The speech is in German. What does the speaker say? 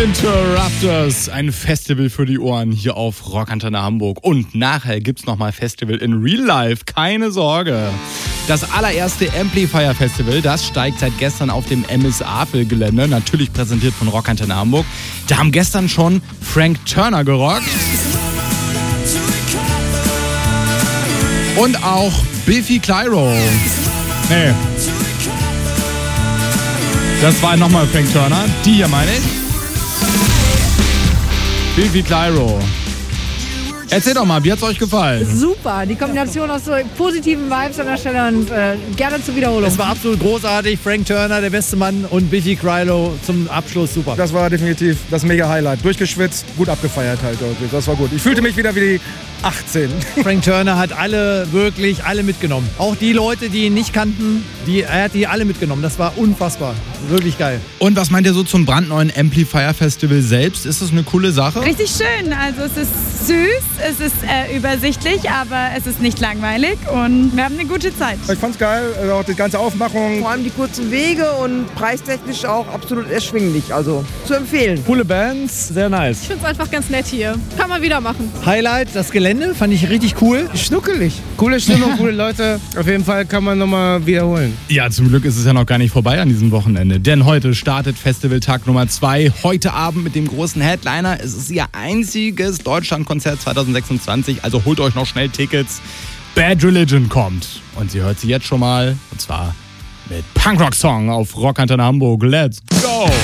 Interrupters, ein Festival für die Ohren hier auf Rockantenne Hamburg. Und nachher gibt's nochmal Festival in Real Life, keine Sorge. Das allererste Amplifier Festival, das steigt seit gestern auf dem MS-Apel-Gelände, natürlich präsentiert von Rockantenne Hamburg. Da haben gestern schon Frank Turner gerockt. Und auch Biffy Clyro. Nee. Das war nochmal Frank Turner. Die hier meine ich. Biffy Clyro. Erzähl doch mal, wie hat's euch gefallen? Super, die Kombination aus so positiven Vibes an der Stelle und gerne zur Wiederholung. Es war absolut großartig. Frank Turner, der beste Mann, und Biffy Clyro zum Abschluss, super. Das war definitiv das Mega-Highlight. Durchgeschwitzt, gut abgefeiert halt. Das war gut. Ich fühlte mich wieder wie die 18. Frank Turner hat wirklich alle mitgenommen. Auch die Leute, die ihn nicht kannten, er hat die alle mitgenommen. Das war unfassbar. Wirklich geil. Und was meint ihr so zum brandneuen Amplifier Festival selbst? Ist das eine coole Sache? Richtig schön. Also es ist süß, es ist übersichtlich, aber es ist nicht langweilig und wir haben eine gute Zeit. Ich fand's geil, auch die ganze Aufmachung. Vor allem die kurzen Wege und preistechnisch auch absolut erschwinglich, also zu empfehlen. Coole Bands, sehr nice. Ich finde es einfach ganz nett hier. Kann man wieder machen. Highlight, das Gelände, fand ich richtig cool. Schnuckelig. Coole Stimmung, coole Leute. Auf jeden Fall kann man nochmal wiederholen. Ja, zum Glück ist es ja noch gar nicht vorbei an diesem Wochenende. Denn heute startet Festivaltag Nummer 2. Heute Abend mit dem großen Headliner. Es ist ihr einziges Deutschlandkonzert 2026. Also holt euch noch schnell Tickets. Bad Religion kommt. Und sie hört sie jetzt schon mal. Und zwar mit Punkrock-Song auf Rockantenne Hamburg. Let's go!